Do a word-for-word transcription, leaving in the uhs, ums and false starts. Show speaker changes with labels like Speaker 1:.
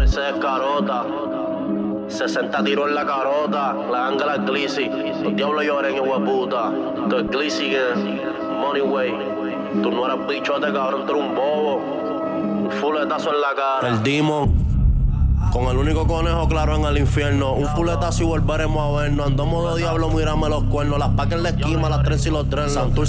Speaker 1: Ese es carota. sesenta tiros en la carota. La ángela es Glizzy. Los diablos lloren, hijo de puta. Tú es Glizzy que Money Way. Tú no eres bichote, cabrón, tú eres un bobo. Un fuletazo en la cara. El Demon. Con el único conejo claro en el infierno. Un fuletazo y volveremos a vernos. Andamos de diablo, mírame los cuernos. Las pacas en la esquina, las trenzas y los dreadlocks.